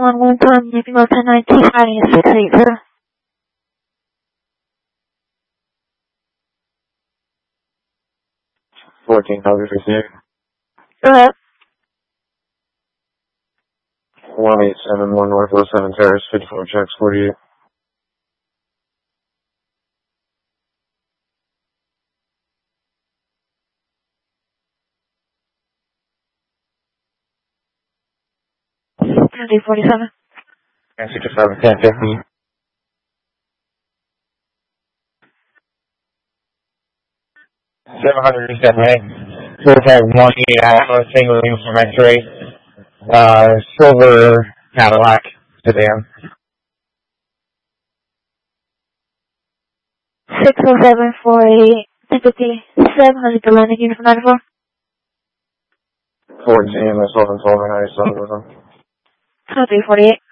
711 confirm, you can go 1019 finding 680. 14, copy 58. Go ahead. 1871 Northwest 7 Terrace, 54 checks, 48. Tuesday 47. And 67, 10, 15. 778. Full tag 1 Atlas, single uniform X-ray, silver Cadillac sedan. 607 48 57 on the landing unit for 94. 14, that's what I'm told me, I saw it with them. Tuesday 48.